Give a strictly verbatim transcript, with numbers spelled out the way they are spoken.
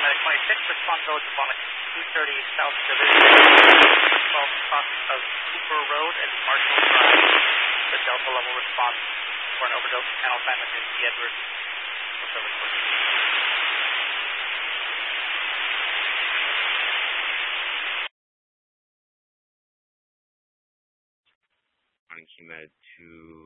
Medic twenty-six, responsibility to Bonnet two thirty South Division, twelve cross of Cooper Road and Marshall Drive. The Delta level response for an overdose channel assignment is D. Edwards. Monkey Med two